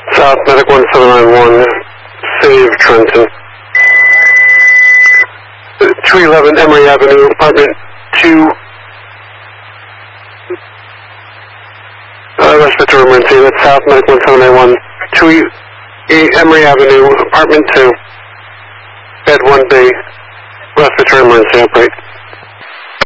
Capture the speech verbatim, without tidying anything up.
South Medic one seven nine one, City of Trenton. two eleven Emory Avenue, apartment two. Uh, respiratory emergency, that's South Medic one seven nine one, two Emory Avenue, apartment two, bed one B, respiratory emergency, operate.